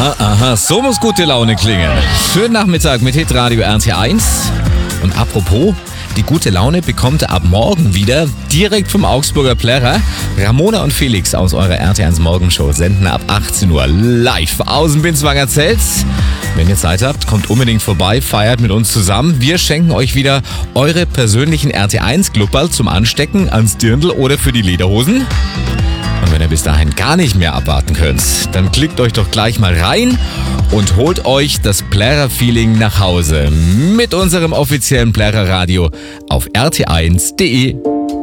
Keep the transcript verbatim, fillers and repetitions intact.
Aha, aha, so muss gute Laune klingen. Schönen Nachmittag mit Hitradio R T eins. Und apropos, die gute Laune bekommt ihr ab morgen wieder direkt vom Augsburger Plärrer. Ramona und Felix aus eurer R T eins Morgenshow senden ab achtzehn Uhr live aus dem Binswanger Zelt. Wenn ihr Zeit habt, kommt unbedingt vorbei, feiert mit uns zusammen. Wir schenken euch wieder eure persönlichen R T eins Glupperl zum Anstecken ans Dirndl oder für die Lederhosen. Und wenn ihr bis dahin gar nicht mehr abwarten könnt, dann klickt euch doch gleich mal rein und holt euch das Plärrer-Feeling nach Hause mit unserem offiziellen Plärrer-Radio auf r t eins punkt d e.